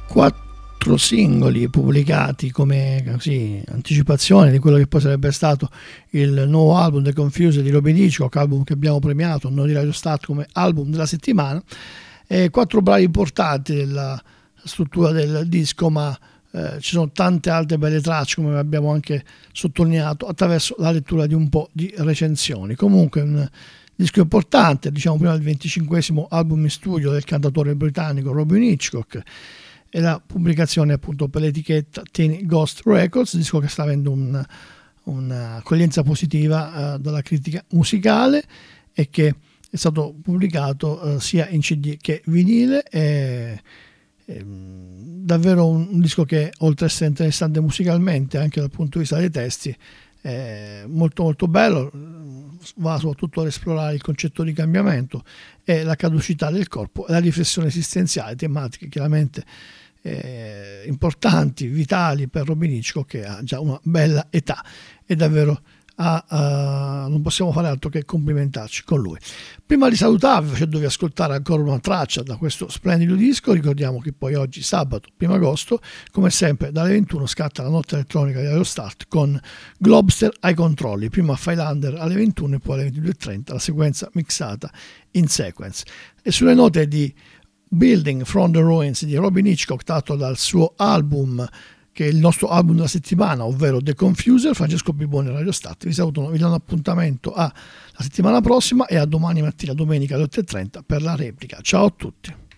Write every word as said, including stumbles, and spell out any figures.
quattro singoli pubblicati come così, anticipazione di quello che poi sarebbe stato il nuovo album The Confused di Robin Hitchcock, album che abbiamo premiato noi di Radio Start come album della settimana, e quattro brani importanti della struttura del disco, ma eh, ci sono tante altre belle tracce, come abbiamo anche sottolineato attraverso la lettura di un po' di recensioni. Comunque un disco importante, diciamo prima il venticinquesimo album in studio del cantautore britannico Robin Hitchcock, e la pubblicazione appunto per l'etichetta Teen Ghost Records, disco che sta avendo un, un'accoglienza positiva uh, dalla critica musicale e che è stato pubblicato uh, sia in C D che vinile. È, è davvero un, un disco che, oltre ad essere interessante musicalmente anche dal punto di vista dei testi, è molto molto bello, va soprattutto ad esplorare il concetto di cambiamento e la caducità del corpo e la riflessione esistenziale, tematiche chiaramente eh, importanti, vitali per Robin Hitchcock, che ha già una bella età e davvero a, a, non possiamo fare altro che complimentarci con lui. Prima di salutarvi facendovi ascoltare ancora una traccia da questo splendido disco, ricordiamo che poi oggi sabato primo agosto come sempre dalle ventuno scatta la notte elettronica di Radio Start con Globster ai controlli, prima Highlander alle ventuno e poi alle ventidue e trenta la sequenza mixata in sequence. E sulle note di Building from the Ruins di Robin Hitchcock, tratto dal suo album che è il nostro album della settimana, ovvero The Confuser, Francesco Biboni e Radio Start vi salutano, vi danno appuntamento alla settimana prossima e a domani mattina, domenica alle otto e trenta per la replica. Ciao a tutti.